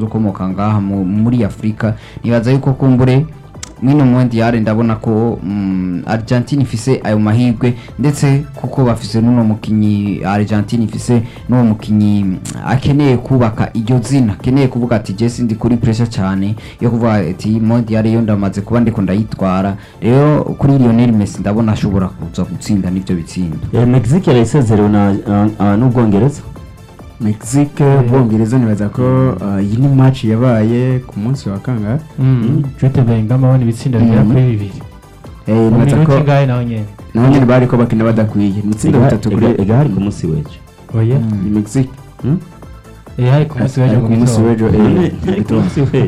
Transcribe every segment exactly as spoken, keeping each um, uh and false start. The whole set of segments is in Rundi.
asanzwe ukomoka ngaha mu- muri Afrika nibaza yuko kumbure mwino mondial ndabona ko mm, Argentine ifise ayo mahirwe ndetse kuko bafise nuno mukinyi Argentine ifise nuwo mukinyi mm, akeneye kubaka iryo zina akeneye kuvuga ati je sindi kuri pressure cyane yo kuvuga ati mondial yo ndamaze kuba ndiko ndayitwara rero kuri Lionel Messi ndabona ashobora kuza gutsinda nivyo bitsindo. Eh, Mexique yarayisezerewe na uh, uh, n'Ubwongereza. Mexique Ubwongereza nibaza ko uh, iyi ni match yabaye ku munsi wa kangahe. Jude Bellingham abona ibitsindo bigera kuri bibiri Eh mu nibaza minota ko ingahe naho nyene naho nyine bari ko bakina badakwiye itsinda bitatu kuri egahari ku munsi w'ejo. oya ni Mexique. Hmm? eh hari ku munsi w'ejo ku munsi w'ejo eh Ari ku munsi w'ejo.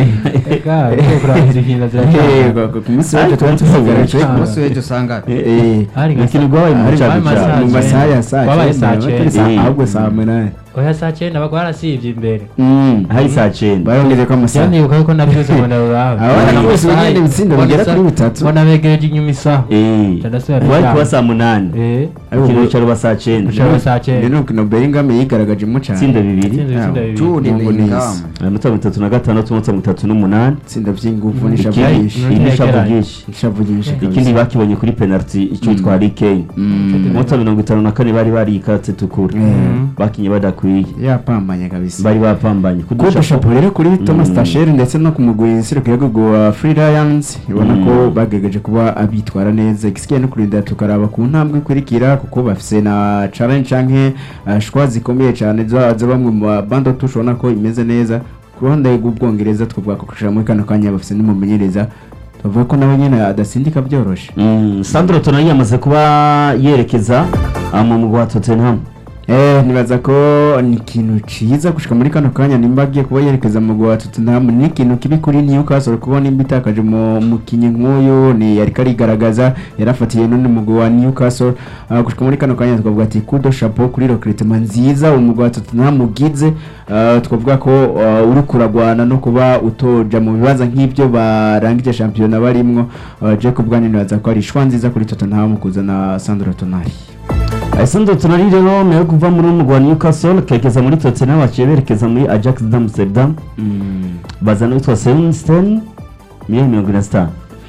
ega uko kurangira ihinda eh ziracana ku munsi w'ejo tuba tuvugaje Ah. Umunsi w'ejo sanga eh hari nka Umukino gwabaye mu Ari cacu mu masaha cyane. mu masaha ya saa Wabaye cyenda, saa batari cyenda. saa- ahubwo saa munani. oya saa cyenda bagwa barasivye imbere Mm. Hari saa cyenda. Barongeye ko amasaha. cyanibuka yuko navyose mbona ruraba Abana bose bagenda ibitsindo bigera kuri bitatu. mbona begereje inyuma isaha Eh. Tandasubira Wari kuryama. kuba saa munani. eh Umukino w'icaro saa cyenda. Ushaka saa cyenda. Rero kino Bellingham yigaragajemo cyane. Itsinda bibiri. Itsinda Ah, bitsinda bibiri Jude Mungu Bellingham neza. Amanota mirongo itatu na gatandatu umunsi mirongo itatu n'umunani. Itsinda by'ingufu Mm. n'ishavu Ikindi- ryinshi. Mm. Iri shavu Yegeranye. ryinshi. Ishavu ryinshi Ikindi kabisa. bakibonye kuri penalty icyo twa Harry Kane. Mm. Umunsi mirongo itanu na kane bari barikatse tukura. Mm. Bakinye badakwiye. Yapambanye kabisa. Bari bapambanye. Kuko shapo rero kuri Thomas Mm. Tuchel ndetse no kumugwira ku wa Free Lions ibona Mm. ko bagerageje kuba abitwara neza igisigaye no kurinda tukaraba ku ntambwe ikurikira kuko bafise na challenge canke uh, shwa zikomeye cyane za za bamwe mu bando tushobona ko imeze neza ku ruhande rw'Ubwongereza twavuga ko kushira muri kano kanya bafise n'umumenyereza tuvuga ko nawe nyine adasindika byoroshe. Mm, Sandro Tonali yamaze kuba yerekeza ah, mu mugwa wa Tottenham. Eh nibaza ko ni ikintu ciza gushika muri kano kanya nimba agiye kuba yerekeza mu gwa Tottenham ni ikintu kibi kuri Newcastle kubona imba itakaje mu mukinyi nk'uyu ni yari karigaragaza yarafatiye none mu gwa Newcastle uh, gushika muri kano kanya twavuga ati kudo chapeau kuri recruitment nziza umugwa Tottenham ugize uh, twavuga ko uh, uri kuragwana no kuba utoja mu bibanza nk'ibyo barangije championnat barimwo uh, Jacob Gani nibaza ko ari shwa nziza kuri Tottenham kuzana Sandro Tonali. Sandro Tonali rero meyo kuva muri umugwa wa Newcastle kerekeza muri Tottenham baciye berekeza muri Ajax d'Amsterdam. Mm. Bazana witwa Sevenstein miliyoni mirongo ine na zitanu.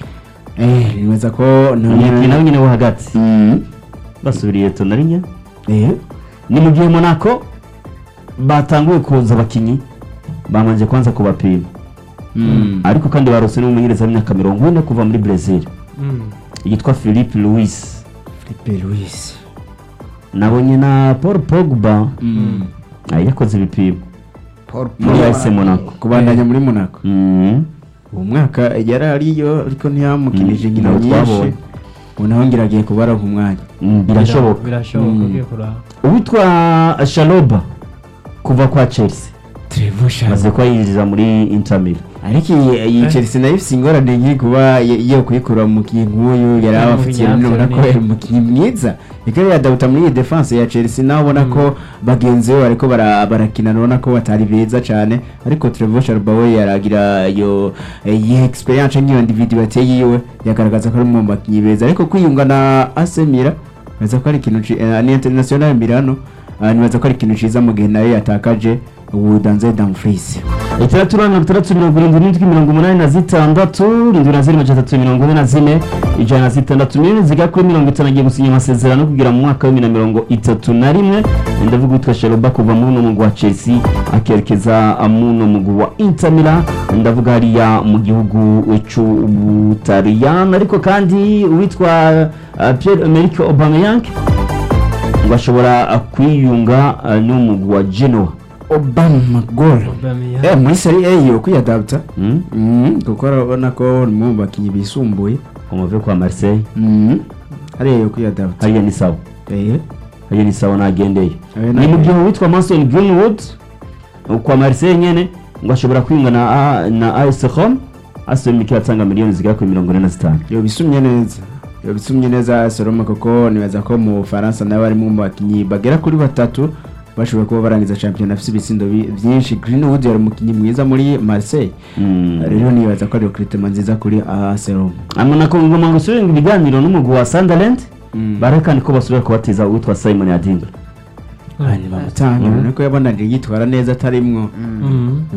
Eh nibaza ko Ni nawe nyine wo hagati. Mm. Basubiriye Tonali nye. Eh Ni mu gihe Monaco batanguye kuza abakinyi bamanje kwanza kubapima. Mm. Ariko kandi barose n'umumenyereza w'imyaka mirongo ine kuva muri Brazil Mm. yitwa Philippe Luis. Felipe Luis. Nabonye na Paul Pogba Mm. ah, yakoze ibipimo Paul muri A S Monaco. Kubandanya muri Monaco. Mm. Uwo mwaka yari ariyo ariko ntiyamukinije Mm. nkino Nawe nyinshi. twabonye. Unaho ngiragiye kubara ku mwanya. Mm, birashoboka. birashoboka Mm. ugiye kuraba Uwitwa Shaloba kuva kwa Chelsea Trevor maze kuba yinjira muri Inter Milan. ariko iyi iyi Eh. Chelsea nayo ifise ingorane nk'iyi kuba iyo kuyikura mu mukinyi nk'uyu yari Ari mu abafitiye Vinyanza none ko ni- yari umukinyi mwiza ikaba yadabuta muri iyi defense ya Chelsea naho ubona ko bagenzi be bariko bara- barakina nona ko batari beza cyane ariko Trevor Chalobah we yaragira iyo iyi experience nk'iyo individuality yiwe yagaragaza ko ari mu bakinyi beza ariko kwiyunga na A C Milan baza ko ari ikintu ci- eh, ni International Milano ah, nibaza ko ari ikintu ciza mu gihe nayo yatakaje ubu Denzel Dumfries. Itandatu na mirongo itandatu mirongo irindwi n'indwi mirongo umunani na zitandatu irindwi na zine majana atatu mirongo ine na zine ijana na zitandatu miliyoni zigera kuri mirongo itanu agiye gusinya amasezerano kugera mu mwaka wa bibiri na mirongo itatu na rimwe. Ndavuga witwa Shaloba kuva muri uno mugwi wa Chelsea akerekeza muri uno mugwi wa Inter Milan, ndavuga hariya mu gihugu c'Ubutaliyani. Ariko kandi uwitwa uh, Pierre-Emerick Aubameyang ngo ashobora uh, kwiyunga uh, n'umugwi wa Genoa. Obama Gol. Aubameyang. Eh muri Serie A yo kwiyadapta. Mm? Mhm kuko urabona ko ni mu bakinyi bisumbuye. Umuve kwa Marseille Mhm hariya yo kwiyadapta. hariya ni sawa. Eh hariya ni sawa nagendeye. Ayo Ni mu nagendeye. gihe witwa Mason Greenwood kwa Marseille nyene ngo ashobora kwiyunga na na A S Roma. Aston Villa atanga miliyoni zigera kuri mirongo ine na zitanu. yo bisumye neza. Yo bisumye neza Soroma kuko nibaza ko mu Faransa nawe ari mu bakinyi bagera kuri batatu bashobora kuba barangiza championnat afite ibitsindo byinshi. Greenwood yari umukinyi mwiza muri Marseille. Mm. Rero nibaza ko ari recruitment nziza kuri A S Roma. Amana ko ngoma ngo surenga ibiganiro n'umugwi wa Sunderland Mm. barekana ko basubira kubatiza uwitwa Simon Adingra. Hanyuma mutanga niko yabonanye yitwara neza atarimwo. Mm.